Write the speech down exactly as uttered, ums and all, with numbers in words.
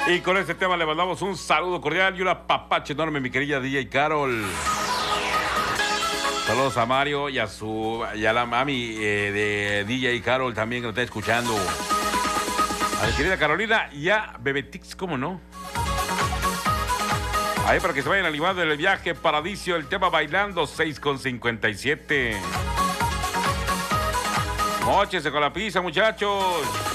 Y con este tema le mandamos un saludo cordial y una papache enorme, mi querida D J Carol. Saludos a Mario y a su y a la mami eh, de D J Carol también que nos está escuchando. A mi querida Carolina y a Bebetix, ¿cómo no? Ahí para que se vayan animando en el viaje Paradiso, el tema bailando, seis con cincuenta y siete. Móchense con la pizza, muchachos.